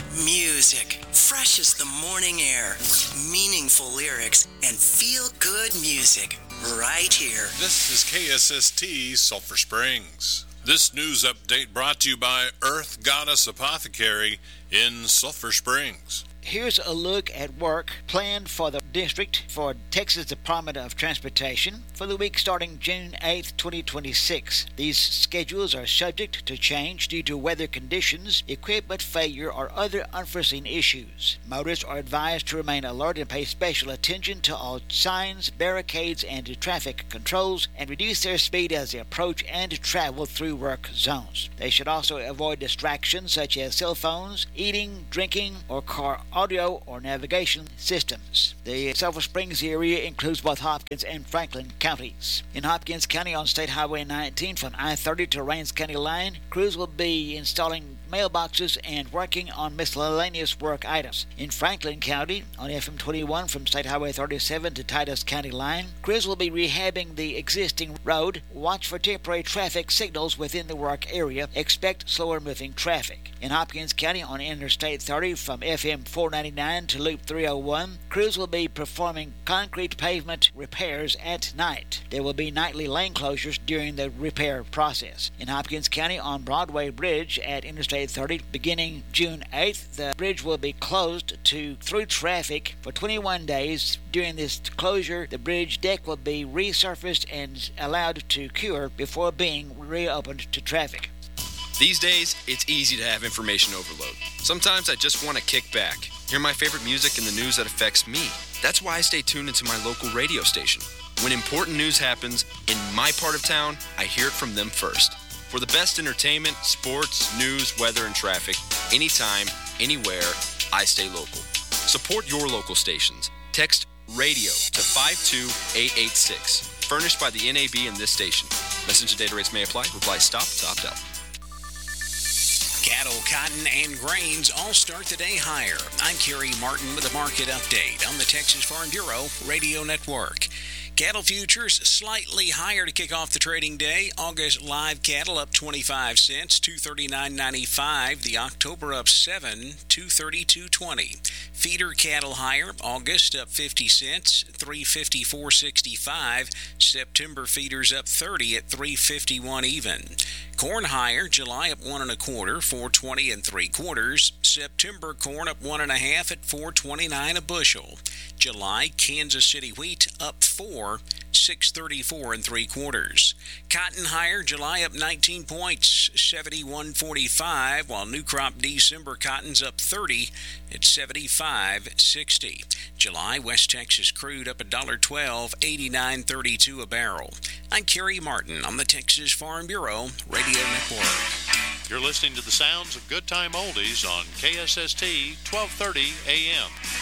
Music, fresh as the morning air, meaningful lyrics, and feel-good music right here. This is KSST Sulphur Springs. This news update brought to you by Earth Goddess Apothecary in Sulphur Springs. Here's a look at work planned for the district for Texas Department of Transportation for the week starting June 8, 2026. These schedules are subject to change due to weather conditions, equipment failure, or other unforeseen issues. Motorists are advised to remain alert and pay special attention to all signs, barricades, and traffic controls, and reduce their speed as they approach and travel through work zones. They should also avoid distractions such as cell phones, eating, drinking, or car audio or navigation systems. The Sulphur Springs area includes both Hopkins and Franklin counties. In Hopkins County on State Highway 19 from I-30 to Rains County line, crews will be installing mailboxes and working on miscellaneous work items. In Franklin County on FM 21 from State Highway 37 to Titus County line, crews will be rehabbing the existing road. Watch for temporary traffic signals within the work area. Expect slower moving traffic. In Hopkins County on Interstate 30 from FM 499 to Loop 301, crews will be performing concrete pavement repairs at night. There will be nightly lane closures during the repair process. In Hopkins County on Broadway Bridge at Interstate 30, beginning June 8th, the bridge will be closed to through traffic for 21 days. During this closure, the bridge deck will be resurfaced and allowed to cure before being reopened to traffic. These days, it's easy to have information overload. Sometimes I just want to kick back, hear my favorite music and the news that affects me. That's why I stay tuned into my local radio station. When important news happens in my part of town, I hear it from them first. For the best entertainment, sports, news, weather, and traffic, anytime, anywhere, I stay local. Support your local stations. Text RADIO to 52886. Furnished by the NAB and this station. Message and data rates may apply. Reply STOP to opt out. Cattle, cotton, and grains all start the day higher. I'm Kerry Martin with a market update on the Texas Farm Bureau Radio Network. Cattle futures slightly higher to kick off the trading day. August live cattle up 25 cents, $239.95. The October up 7, $232.20. Feeder cattle higher. August up 50 cents, $354.65. September feeders up 30 at $351 even. Corn higher. July up 1 1/4, $420 3/4. September corn up 1 1/2 at $429 a bushel. July Kansas City wheat up 4, $634 3/4. Cotton higher. July up 19 points, $71.45, while new crop December cotton's up 30 at $75.60. July West Texas crude up $1.12, $89.32 a barrel. I'm Kerry Martin on the Texas Farm Bureau Radio Network. You're listening to the sounds of Good Time Oldies on KSST 1230 AM.